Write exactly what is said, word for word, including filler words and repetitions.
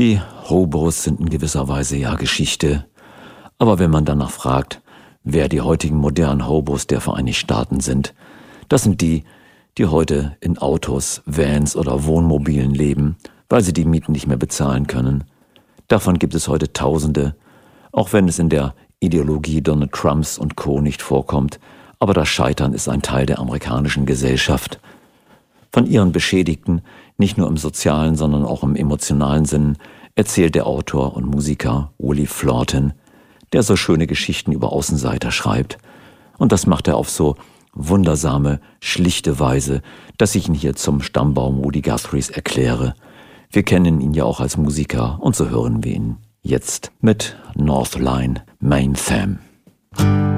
Die Hobos sind in gewisser Weise ja Geschichte, aber wenn man danach fragt, wer die heutigen modernen Hobos der Vereinigten Staaten sind, das sind die, die heute in Autos, Vans oder Wohnmobilen leben, weil sie die Mieten nicht mehr bezahlen können. Davon gibt es heute Tausende, auch wenn es in der Ideologie Donald Trumps und Co. nicht vorkommt, aber das Scheitern ist ein Teil der amerikanischen Gesellschaft. Von ihren Beschädigten, nicht nur im sozialen, sondern auch im emotionalen Sinn, erzählt der Autor und Musiker Willie Florton, der so schöne Geschichten über Außenseiter schreibt. Und das macht er auf so wundersame, schlichte Weise, dass ich ihn hier zum Stammbaum Woody Guthrie's erkläre. Wir kennen ihn ja auch als Musiker und so hören wir ihn jetzt mit North Line Main Theme.